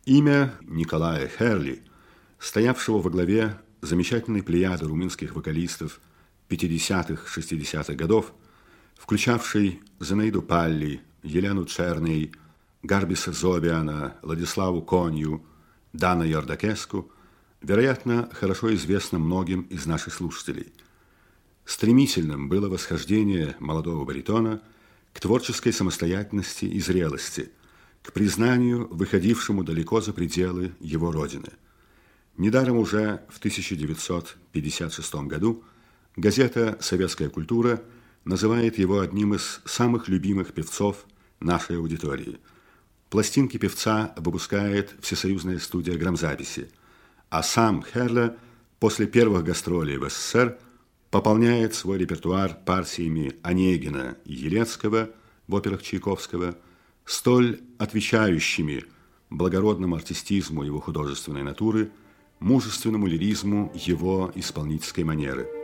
Имя Николая Херли, стоявшего во главе замечательной плеяды румынских вокалистов 50-х-60-х годов, включавшей Зинаиду Палли, Елену Черней, Гарбиса Зобиана, Владиславу Конью, Дана Йордакеску, вероятно, хорошо известно многим из наших слушателей. Стремительным было восхождение молодого баритона к творческой самостоятельности и зрелости, к признанию, выходившему далеко за пределы его родины. Недаром уже в 1956 году газета «Советская культура» называет его одним из самых любимых певцов нашей аудитории. Пластинки певца выпускает Всесоюзная студия грамзаписи, а сам Херле после первых гастролей в СССР пополняет свой репертуар партиями Онегина и Елецкого в операх Чайковского, столь отвечающими благородному артистизму его художественной натуры, мужественному лиризму его исполнительской манеры.